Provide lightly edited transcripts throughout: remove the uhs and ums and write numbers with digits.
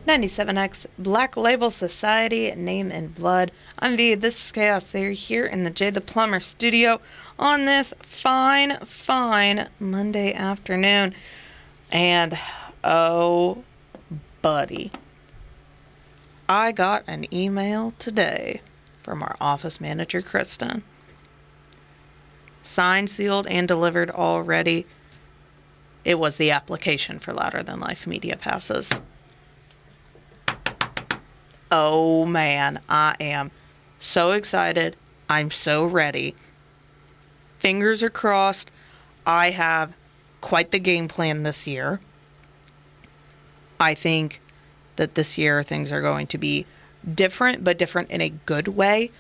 97X Black Label Society, Name in Blood. I'm V. This is Chaos. They're here in the Jay the Plumber studio on this fine Monday afternoon. And, oh, buddy, I got an email today from our office manager, Kristen. Signed, sealed, and delivered already. It was the application for Louder Than Life media passes. Oh man, I am so excited. I'm so ready. Fingers are crossed. I have quite the game plan this year. I think that this year things are going to be different, but different in a good way.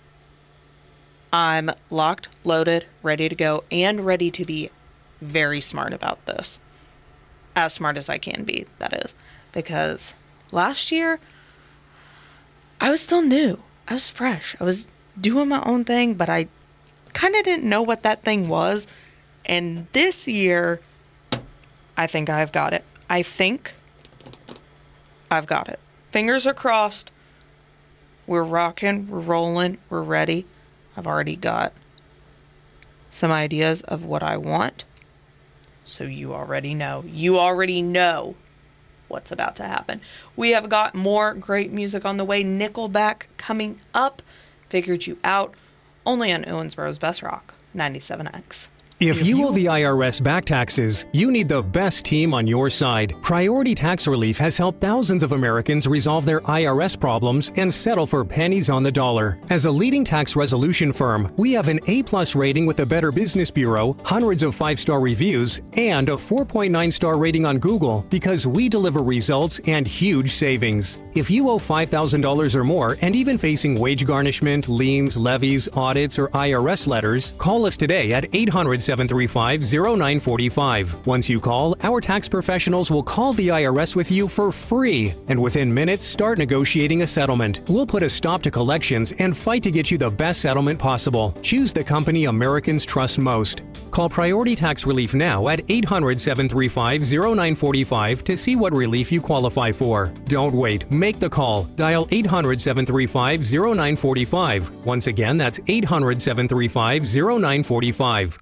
I'm locked, loaded, ready to go, and ready to be very smart about this. As smart as I can be, that is. Because last year, I was still new. I was fresh. I was doing my own thing, but I kind of didn't know what that thing was. And this year, I think I've got it. I think I've got it. Fingers are crossed. We're rocking. We're rolling. We're ready. I've already got some ideas of what I want. So you already know. You already know what's about to happen. We have got more great music on the way. Nickelback coming up. Figured you out. Only on Owensboro's Best Rock, 97X. If you owe the IRS back taxes, you need the best team on your side. Priority Tax Relief has helped thousands of Americans resolve their IRS problems and settle for pennies on the dollar. As a leading tax resolution firm, we have an A+ rating with the Better Business Bureau, hundreds of 5-star reviews, and a 4.9-star rating on Google because we deliver results and huge savings. If you owe $5,000 or more and even facing wage garnishment, liens, levies, audits, or IRS letters, call us today at 800-735-0945. Once you call, our tax professionals will call the IRS with you for free, and within minutes start negotiating a settlement. We'll put a stop to collections and fight to get you the best settlement possible. Choose the company Americans trust most. Call Priority Tax Relief now at 800-735-0945 to see what relief you qualify for. Don't wait. Make the call. Dial 800-735-0945. Once again, that's 800-735-0945.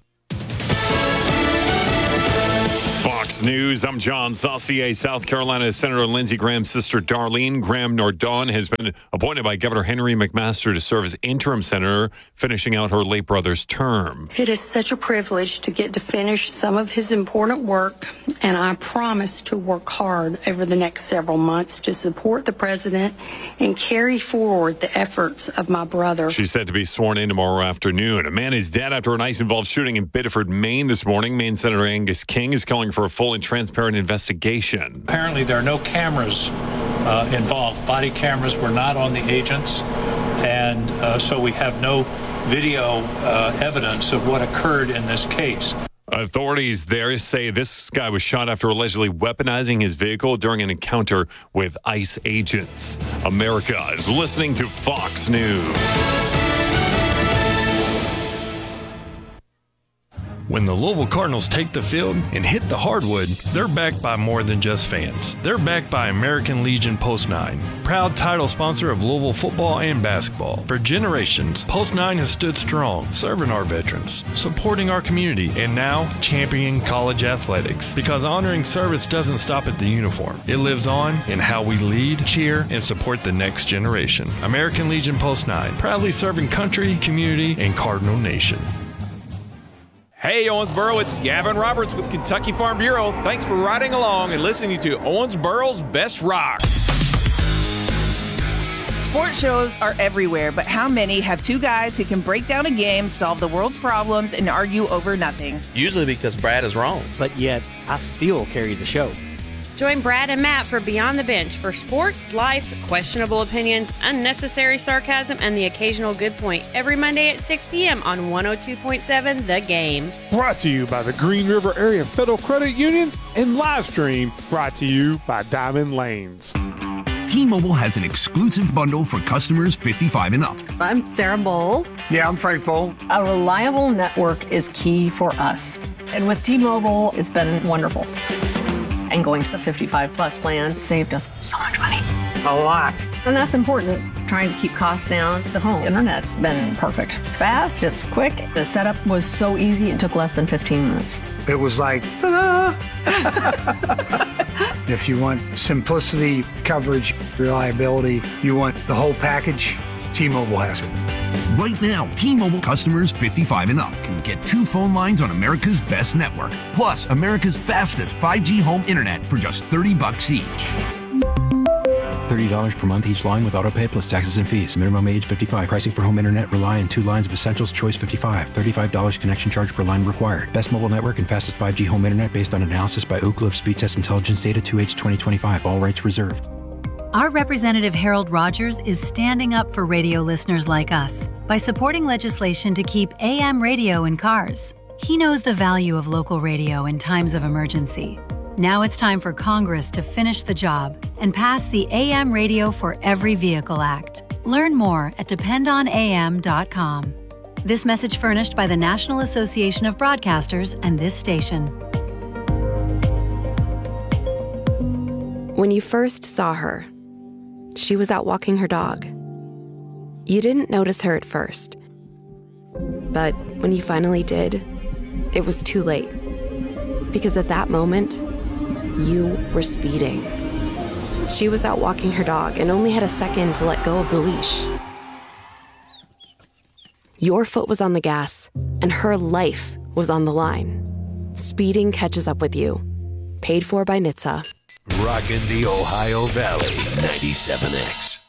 Fox News, I'm John Saucier. South Carolina Senator Lindsey Graham's sister Darlene Graham Nordon has been appointed by Governor Henry McMaster to serve as interim senator, finishing out her late brother's term. It is such a privilege to get to finish some of his important work, and I promise to work hard over the next several months to support the president and carry forward the efforts of my brother. She's set to be sworn in tomorrow afternoon. A man is dead after an ICE-involved shooting in Biddeford, Maine this morning. Maine Senator Angus King is calling for a full and transparent investigation. Apparently, there are no cameras involved. Body cameras were not on the agents, and so we have no video evidence of what occurred in this case. Authorities there say this guy was shot after allegedly weaponizing his vehicle during an encounter with ICE agents. America is listening to Fox News. When the Louisville Cardinals take the field and hit the hardwood, they're backed by more than just fans. They're backed by American Legion Post 9, proud title sponsor of Louisville football and basketball. For generations, Post 9 has stood strong, serving our veterans, supporting our community, and now championing college athletics. Because honoring service doesn't stop at the uniform. It lives on in how we lead, cheer, and support the next generation. American Legion Post 9, proudly serving country, community, and Cardinal Nation. Hey, Owensboro, it's Gavin Roberts with Kentucky Farm Bureau. Thanks for riding along and listening to Owensboro's Best Rock. Sports shows are everywhere, but how many have two guys who can break down a game, solve the world's problems, and argue over nothing? Usually because Brad is wrong. But yet, I still carry the show. Join Brad and Matt for Beyond the Bench for sports, life, questionable opinions, unnecessary sarcasm, and the occasional good point every Monday at 6 p.m. on 102.7 The Game. Brought to you by the Green River Area Federal Credit Union and live stream brought to you by Diamond Lanes. T-Mobile has an exclusive bundle for customers 55 and up. I'm Sarah Bowl. Yeah, I'm Frank Bowl. A reliable network is key for us. And with T-Mobile, it's been wonderful. And going to the 55 plus plan saved us so much money. A lot. And that's important. Trying to keep costs down. The home internet's been perfect. It's fast, it's quick. The setup was so easy, it took less than 15 minutes. It was like, ta-da! If you want simplicity, coverage, reliability, you want the whole package, T-Mobile has it. Right now, T-Mobile customers 55 and up can get 2 phone lines on America's best network, plus America's fastest 5G home internet for just $30 each. $30 per month each line with autopay plus taxes and fees. Minimum age 55. Pricing for home internet rely on 2 lines of Essentials Choice 55. $35 connection charge per line required. Best mobile network and fastest 5G home internet based on analysis by Ookla of Speed Test Intelligence data 2H 2025. All rights reserved. Our Representative Harold Rogers is standing up for radio listeners like us by supporting legislation to keep AM radio in cars. He knows the value of local radio in times of emergency. Now it's time for Congress to finish the job and pass the AM Radio for Every Vehicle Act. Learn more at dependonam.com. This message furnished by the National Association of Broadcasters and this station. When you first saw her, she was out walking her dog. You didn't notice her at first. But when you finally did, it was too late. Because at that moment, you were speeding. She was out walking her dog and only had a second to let go of the leash. Your foot was on the gas, and her life was on the line. Speeding catches up with you. Paid for by NHTSA. Rockin' the Ohio Valley, 97X.